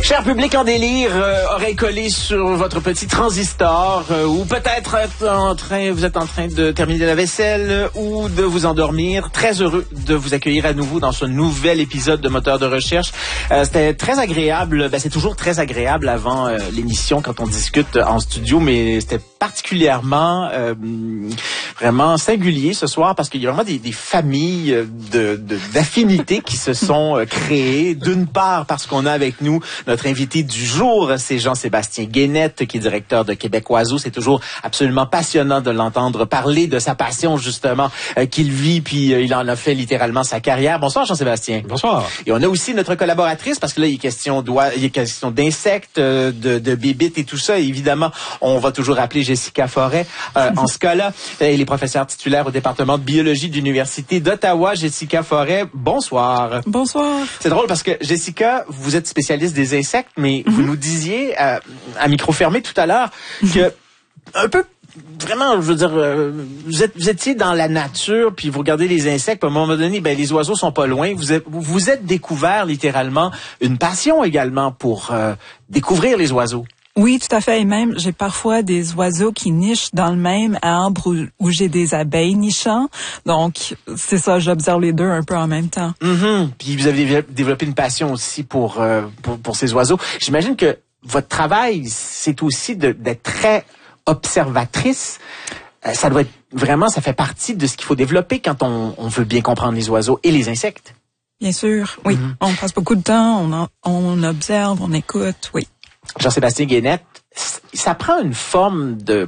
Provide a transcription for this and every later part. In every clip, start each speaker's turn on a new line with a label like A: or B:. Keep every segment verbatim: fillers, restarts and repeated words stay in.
A: Cher public en délire, euh, oreille collée sur votre petit transistor, euh, ou peut-être en train, vous êtes en train de terminer la vaisselle euh, ou de vous endormir. Très heureux de vous accueillir à nouveau dans ce nouvel épisode de Moteur de recherche. Euh, c'était très agréable, ben, c'est toujours très agréable avant euh, l'émission quand on discute en studio, mais c'était particulièrement euh, vraiment singulier ce soir parce qu'il y a vraiment des, des familles de, de, d'affinités qui se sont euh, créées. D'une part parce qu'on a avec nous notre invité du jour, c'est Jean-Sébastien Guénette, qui est directeur de Québec Oiseau. C'est toujours absolument passionnant de l'entendre parler de sa passion, justement, euh, qu'il vit, puis euh, il en a fait littéralement sa carrière. Bonsoir, Jean-Sébastien.
B: Bonsoir.
A: Et on a aussi notre collaboratrice, parce que là, il est question, d'oi- il est question d'insectes, euh, de, de bébites et tout ça. Et évidemment, on va toujours appeler Jessica Forêt. Euh, en ce cas-là, elle est professeure titulaire au département de biologie de l'Université d'Ottawa. Jessica Forêt, bonsoir.
C: Bonsoir.
A: C'est drôle parce que, Jessica, vous êtes spécialiste des insectes, mais mm-hmm. vous nous disiez à, à micro fermé tout à l'heure que un peu vraiment, je veux dire, euh, vous, êtes, vous étiez dans la nature, puis vous regardez les insectes, puis à un moment donné, ben les oiseaux sont pas loin. Vous êtes, vous êtes découvert littéralement une passion également pour euh, découvrir les oiseaux.
C: Oui, tout à fait. Et même, j'ai parfois des oiseaux qui nichent dans le même arbre où, où j'ai des abeilles nichant. Donc, c'est ça, j'observe les deux un peu en même temps.
A: Mm-hmm. Puis vous avez développé une passion aussi pour, euh, pour, pour ces oiseaux. J'imagine que votre travail, c'est aussi de, d'être très observatrice. Euh, ça doit être vraiment, ça fait partie de ce qu'il faut développer quand on, on veut bien comprendre les oiseaux et les insectes.
C: Bien sûr, oui. Mm-hmm. On passe beaucoup de temps, on, en, on observe, on écoute, oui.
A: Jean-Sébastien Guénette, ça prend une forme de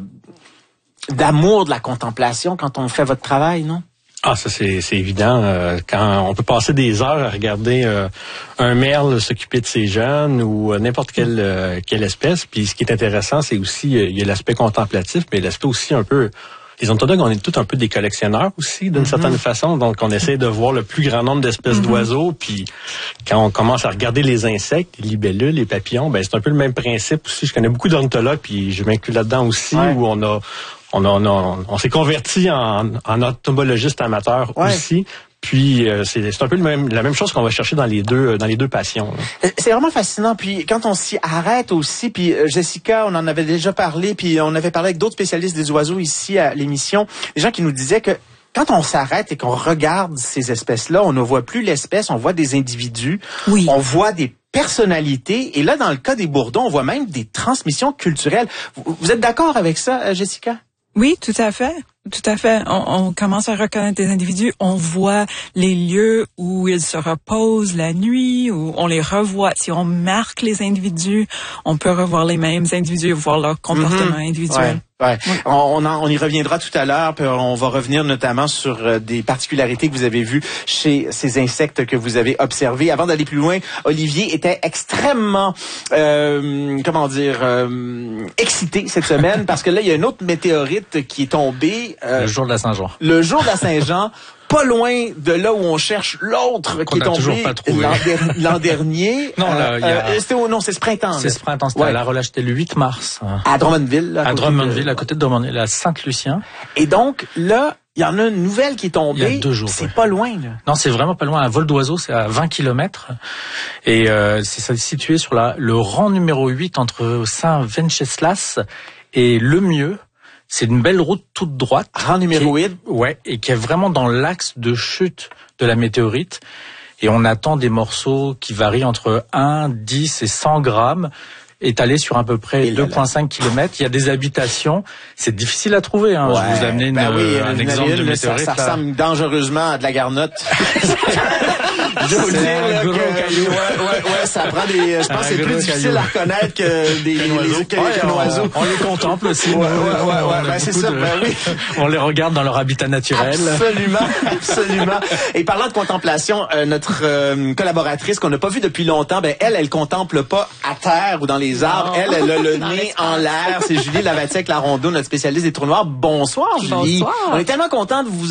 A: d'amour de la contemplation quand on fait votre travail, non?
B: Ah, ça c'est c'est évident. Euh, quand on peut passer des heures à regarder euh, un merle s'occuper de ses jeunes ou euh, n'importe quelle euh, quelle espèce. Puis ce qui est intéressant, c'est aussi euh, il y a l'aspect contemplatif, mais l'aspect aussi un peu. Les ornithologues, on est tous un peu des collectionneurs aussi, d'une mm-hmm. certaine façon. Donc, on essaie de voir le plus grand nombre d'espèces mm-hmm. d'oiseaux. Puis, quand on commence à regarder les insectes, les libellules, les papillons, ben c'est un peu le même principe aussi. Je connais beaucoup d'ornithologues, puis je m'inclus là-dedans aussi, ouais. où on a, on a, on a, on s'est converti en, en entomologiste amateur ouais. aussi. Puis euh, c'est, c'est un peu le même, la même chose qu'on va chercher dans les deux dans les deux passions. Là.
A: C'est vraiment fascinant. Puis quand on s'y arrête aussi, puis euh, Jessica, on en avait déjà parlé, puis on avait parlé avec d'autres spécialistes des oiseaux ici à l'émission, des gens qui nous disaient que quand on s'arrête et qu'on regarde ces espèces-là, on ne voit plus l'espèce, on voit des individus,
C: oui.
A: on voit des personnalités, et là dans le cas des bourdons, on voit même des transmissions culturelles. Vous, vous êtes d'accord avec ça, Jessica?
C: Oui, tout à fait. Tout à fait. On, on commence à reconnaître des individus. On voit les lieux où ils se reposent la nuit, où on les revoit. Si on marque les individus, on peut revoir les mêmes individus, voir leur comportement mm-hmm. individuel.
A: Ouais. Ouais. Oui. On, on, en, on y reviendra tout à l'heure, puis on va revenir notamment sur euh, des particularités que vous avez vues chez ces insectes que vous avez observés. Avant d'aller plus loin, Olivier était extrêmement, euh, comment dire, euh, excité cette semaine parce que là, il y a une autre météorite qui est tombée.
D: Euh, le jour de la Saint-Jean.
A: Le jour de la Saint-Jean. Pas loin de là où on cherche l'autre
D: qu'on
A: qui est tombé l'an, der- l'an dernier.
D: Non, là,
A: euh,
D: il y a...
A: euh, c'était au, non, c'est ce printemps.
D: C'est
A: là.
D: ce printemps, c'était ouais. à la relâche, c'était le huit mars.
A: À Drummondville. Là,
D: à, à Drummondville, de... à côté de Drummondville, à Saint-Lucien.
A: Et donc, là, il y en a une nouvelle qui est tombée.
D: Il y a deux jours.
A: C'est
D: ouais.
A: pas loin, là.
D: Non, c'est vraiment pas loin. Un vol d'oiseau, c'est à vingt kilomètres. Et euh, c'est situé sur la, le rang numéro huit entre Saint-Venceslas et Lemieux. C'est une belle route toute droite.
A: Rang numéro huit.
D: Ouais, et qui est vraiment dans l'axe de chute de la météorite. Et on attend des morceaux qui varient entre un, dix et cent grammes, étalés sur à peu près deux virgule cinq kilomètres. Il y a des habitations. C'est difficile à trouver. Hein.
A: Ouais,
D: je vous amène
A: ben
D: une,
A: oui,
D: un
A: une
D: exemple
A: ville,
D: de météorite.
A: Ça, ça ressemble dangereusement à de la garnotte. Je vais vous dire là, que, ouais, ouais, ouais, ça prend des. Je pense que c'est plus difficile caillou. à reconnaître que des les oiseaux. Que,
D: ouais,
A: qu'un
D: on,
A: oiseau.
D: On les contemple aussi.
A: Ouais, ouais, ouais, ouais, ben c'est ça.
D: De,
A: ben oui.
D: On les regarde dans leur habitat naturel.
A: Absolument, absolument. Et parlant de contemplation, euh, notre euh, collaboratrice qu'on n'a pas vue depuis longtemps, ben elle, elle contemple pas à terre ou dans les arbres. Non. Elle, elle a le nez en l'air. C'est Julie Lavatiec-Larondeau, notre spécialiste des trous noirs. Bonsoir, Julie.
C: Bonsoir.
A: On est tellement contents de vous